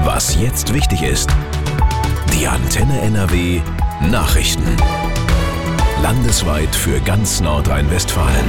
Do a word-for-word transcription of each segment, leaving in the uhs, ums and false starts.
Was jetzt wichtig ist. Die Antenne N R W Nachrichten. Landesweit für ganz Nordrhein-Westfalen.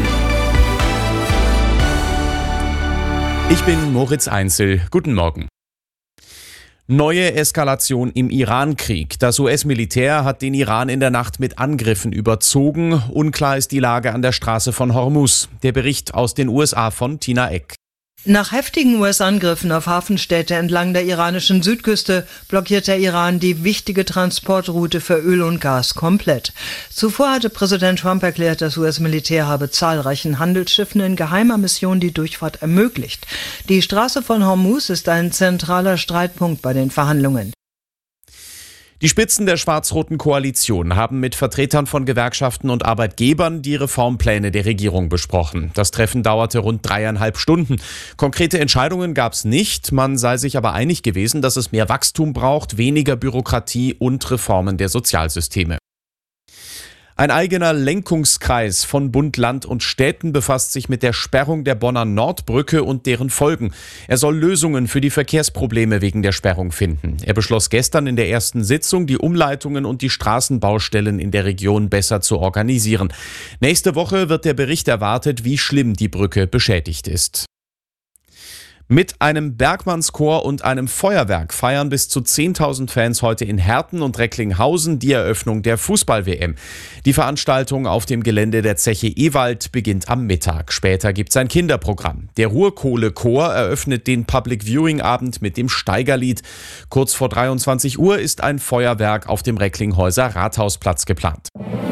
Ich bin Moritz Einzel. Guten Morgen. Neue Eskalation im Iran-Krieg. Das U S-Militär hat den Iran in der Nacht mit Angriffen überzogen. Unklar ist die Lage an der Straße von Hormuz. Der Bericht aus den U S A von Tina Eck. Nach heftigen U S-Angriffen auf Hafenstädte entlang der iranischen Südküste blockiert der Iran die wichtige Transportroute für Öl und Gas komplett. Zuvor hatte Präsident Trump erklärt, das U S-Militär habe zahlreichen Handelsschiffen in geheimer Mission die Durchfahrt ermöglicht. Die Straße von Hormuz ist ein zentraler Streitpunkt bei den Verhandlungen. Die Spitzen der schwarz-roten Koalition haben mit Vertretern von Gewerkschaften und Arbeitgebern die Reformpläne der Regierung besprochen. Das Treffen dauerte rund dreieinhalb Stunden. Konkrete Entscheidungen gab es nicht. Man sei sich aber einig gewesen, dass es mehr Wachstum braucht, weniger Bürokratie und Reformen der Sozialsysteme. Ein eigener Lenkungskreis von Bund, Land und Städten befasst sich mit der Sperrung der Bonner Nordbrücke und deren Folgen. Er soll Lösungen für die Verkehrsprobleme wegen der Sperrung finden. Er beschloss gestern in der ersten Sitzung, die Umleitungen und die Straßenbaustellen in der Region besser zu organisieren. Nächste Woche wird der Bericht erwartet, wie schlimm die Brücke beschädigt ist. Mit einem Bergmannschor und einem Feuerwerk feiern bis zu zehntausend Fans heute in Herten und Recklinghausen die Eröffnung der Fußball-W M. Die Veranstaltung auf dem Gelände der Zeche Ewald beginnt am Mittag. Später gibt es ein Kinderprogramm. Der Ruhrkohle-Chor eröffnet den Public-Viewing-Abend mit dem Steigerlied. Kurz vor dreiundzwanzig Uhr ist ein Feuerwerk auf dem Recklinghäuser Rathausplatz geplant.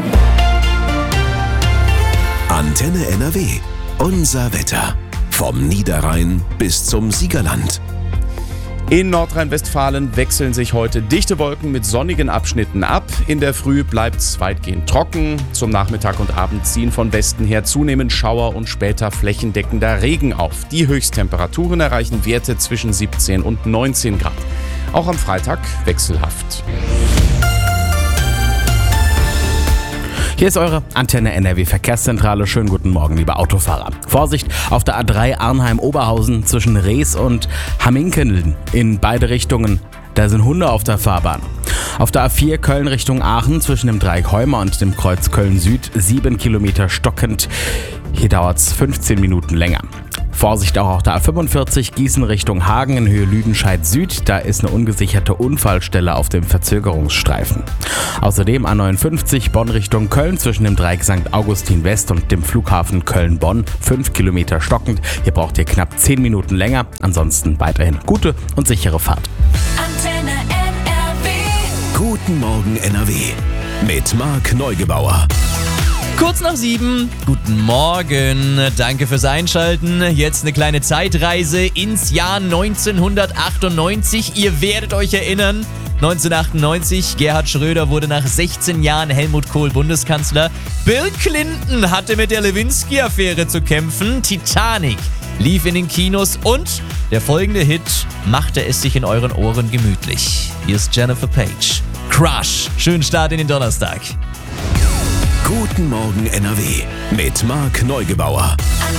Antenne N R W. Unser Wetter. Vom Niederrhein bis zum Siegerland. In Nordrhein-Westfalen wechseln sich heute dichte Wolken mit sonnigen Abschnitten ab. In der Früh bleibt es weitgehend trocken. Zum Nachmittag und Abend ziehen von Westen her zunehmend Schauer und später flächendeckender Regen auf. Die Höchsttemperaturen erreichen Werte zwischen siebzehn und neunzehn Grad. Auch am Freitag wechselhaft. Hier ist eure Antenne N R W Verkehrszentrale. Schönen guten Morgen, liebe Autofahrer. Vorsicht auf der A drei Arnheim-Oberhausen zwischen Rees und Hamminkeln in beide Richtungen. Da sind Hunde auf der Fahrbahn. Auf der A vier Köln Richtung Aachen zwischen dem Dreieck Heumer und dem Kreuz Köln-Süd sieben Kilometer stockend. Hier dauert es fünfzehn Minuten länger. Vorsicht auch auf der A fünfundvierzig Gießen Richtung Hagen in Höhe Lüdenscheid Süd. Da ist eine ungesicherte Unfallstelle auf dem Verzögerungsstreifen. Außerdem A neunundfünfzig Bonn Richtung Köln zwischen dem Dreieck Sankt Augustin West und dem Flughafen Köln-Bonn. fünf Kilometer stockend. Hier braucht ihr knapp zehn Minuten länger. Ansonsten weiterhin gute und sichere Fahrt. Antenne N R W. Guten Morgen N R W. Mit Marc Neugebauer. Kurz nach sieben, guten Morgen, danke fürs Einschalten. Jetzt eine kleine Zeitreise ins Jahr neunzehnhundertachtundneunzig. Ihr werdet euch erinnern, neunzehnhundertachtundneunzig, Gerhard Schröder wurde nach sechzehn Jahren Helmut Kohl Bundeskanzler. Bill Clinton hatte mit der Lewinsky-Affäre zu kämpfen. Titanic lief in den Kinos und der folgende Hit machte es sich in euren Ohren gemütlich. Hier ist Jennifer Page. Crush. Schönen Start in den Donnerstag. Guten Morgen N R W mit Marc Neugebauer.